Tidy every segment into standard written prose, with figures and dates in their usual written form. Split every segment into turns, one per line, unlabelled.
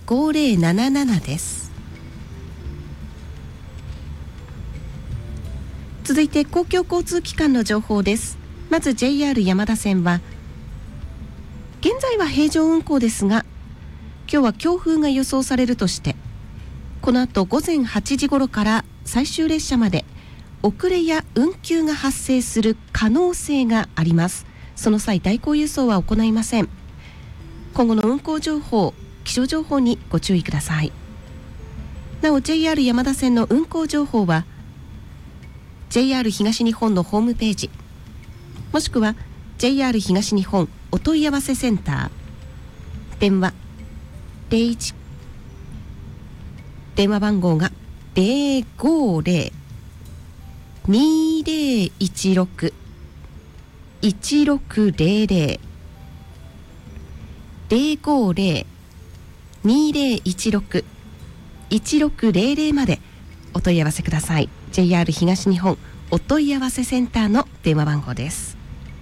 5077です。続いて公共交通機関の情報です。まず JR 山田線は現在は平常運行ですが、今日は強風が予想されるとして、この後午前8時頃から最終列車まで遅れや運休が発生する可能性があります。その際、代行輸送は行いません。今後の運行情報、気象情報にご注意ください。なお JR 山田線の運行情報は JR 東日本のホームページ、もしくは JR 東日本お問い合わせセンター、電話01、電話番号が 050-2016-1600 050-2016-1600までお問い合わせください。 JR 東日本お問い合わせセンターの電話番号です。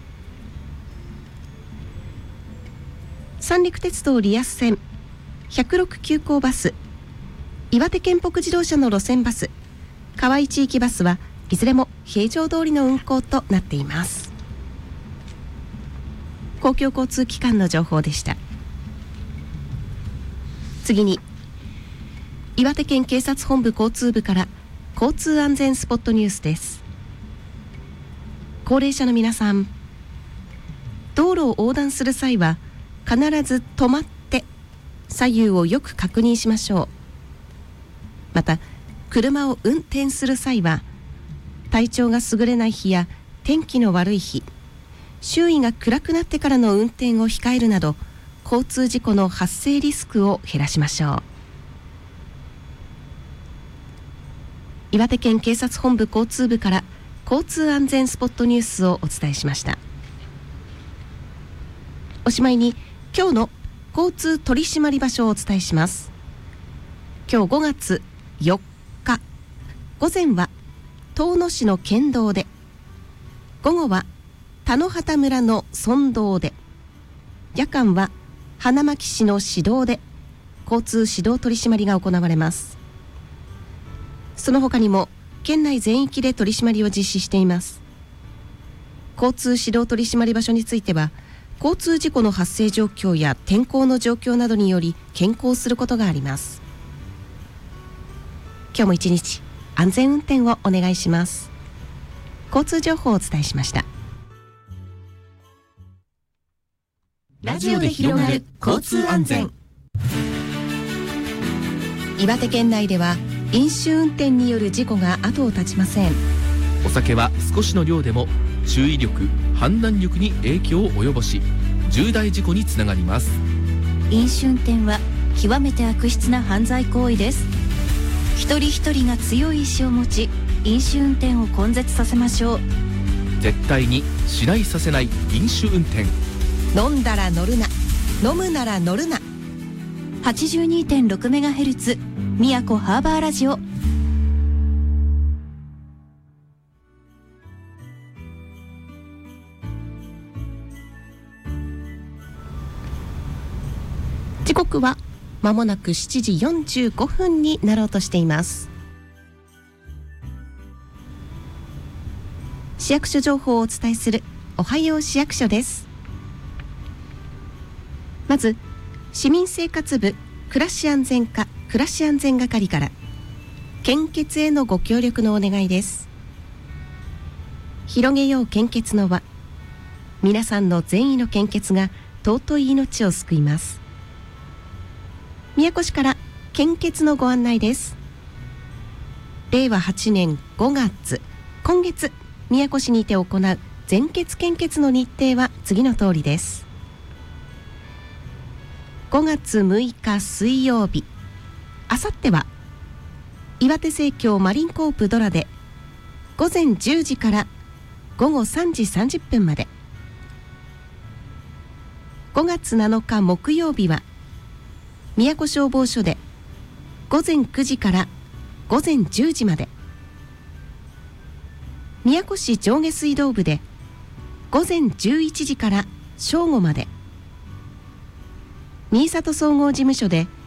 三陸鉄道リアス線106急行バス、岩手県北自動車の路線バス、河合地域バスはいずれも平常通りの運行となっています。公共交通機関の情報でした。次に岩手県警察本部交通部から交通安全スポットニュースです。高齢者の皆さん、道路を横断する際は必ず止まって左右をよく確認しましょう。また車を運転する際は体調が優れない日や天気の悪い日、周囲が暗くなってからの運転を控えるなど、交通事故の発生リスクを減らしましょう。岩手県警察本部交通部から交通安全スポットニュースをお伝えしました。おしまいに今日の交通取締場所をお伝えします。今日5月4日、午前は遠野市の県道で、午後は田野畑村の村道で、夜間は花巻市の市道で交通指導取締りが行われます。その他にも県内全域で取り締まりを実施しています。交通指導取締り場所については、交通事故の発生状況や天候の状況などにより変更することがあります。今日も一日安全運転をお願いします。交通情報をお伝えしました。
ラジオで広がる交通安全。
岩手県内では飲酒運転による事故が後を絶ちません。
お酒は少しの量でも注意力、判断力に影響を及ぼし、重大事故につながります。
飲酒運転は極めて悪質な犯罪行為です。一人一人が強い意志を持ち、飲酒運転を根絶させましょう。
絶対にしないさせない飲酒運転。
飲んだら乗るな、飲むなら乗るな。
82.6MHz 宮古ハーバーラジオ。
時刻はまもなく7時45分になろうとしています。市役所情報をお伝えするおはよう市役所です。まず市民生活部暮らし安全課暮らし安全係から献血へのご協力のお願いです。広げよう献血の輪。皆さんの善意の献血が尊い命を救います。宮古市から献血のご案内です。令和8年5月、今月宮古市にて行う全血献血の日程は次の通りです。5月6日水曜日、あさっては岩手生協マリンコープドラで午前10時から午後3時30分まで。5月7日木曜日は宮古消防署で午前9時から午前10時まで。宮古市上下水道部で午前11時から正午まで。新里総合事務所で